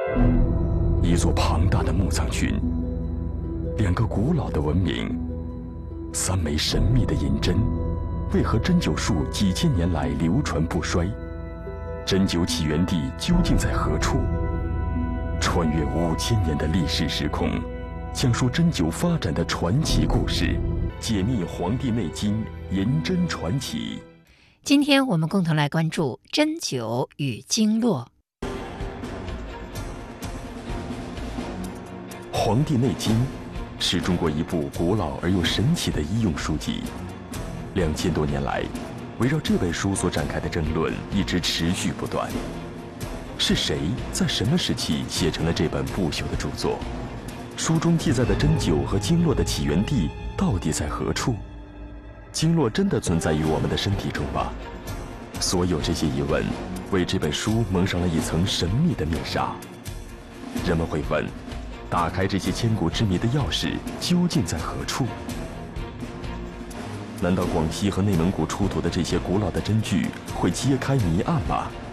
一座庞大的墓葬群，两个古老的文明，三枚神秘的银针，为何针灸术几千年来流传不衰？针灸起源地究竟在何处？穿越5000年的历史时空，讲述针灸发展的传奇故事，解密《黄帝内经》银针传奇。 今天我们共同来关注针灸与经络。 《黄帝内经》是中国一部古老而又神奇的医用书籍。2000多年来，围绕这本书所展开的争论一直持续不断。是谁在什么时期写成了这本不朽的著作？书中记载的针灸和经络的起源地到底在何处？经络真的存在于我们的身体中吗？所有这些疑问为这本书蒙上了一层神秘的面纱。人们会问，打开这些千古之谜的钥匙究竟在何处？难道广西和内蒙古出土的这些古老的针具会揭开谜案吗？